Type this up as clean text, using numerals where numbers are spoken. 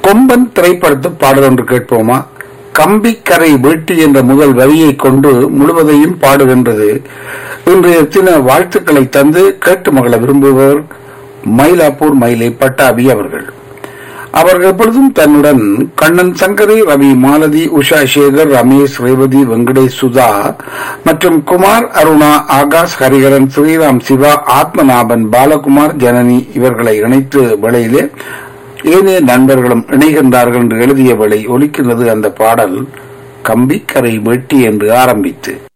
கொம்பன் திரைப்படத்து பாடல் ஒன்று கேட்போமா? கம்பிக்கரை வேட்டி என்ற முதல் வரியை கொண்டு முழுவதையும் பாடுகின்றது. இன்றைய தின வாழ்த்துக்களை தந்து கேட்டு மகள விரும்புபவர் மயிலாப்பூர் மயிலை பட்டாபி அவர்கள். அவர்கள் எப்பொழுதும் தன்னுடன் கண்ணன் சங்கரி, ரவி மாலதி, உஷா சேகர், ரமேஷ், ரேவதி, வெங்கடேஷ், சுதா மற்றும் குமார், அருணா, ஆகாஷ், ஹரிகரன், ஸ்ரீராம், சிவா, ஆத்மநாபன், பாலகுமார், ஜனனி இவர்களை இணைத்து வேளையிலே ஏனைய நண்பர்களும் இணைகின்றார்கள் என்று எழுதிய வேளை ஒலிக்கின்றது அந்த பாடல் கம்பிக்கரை வெட்டி என்று ஆரம்பித்து.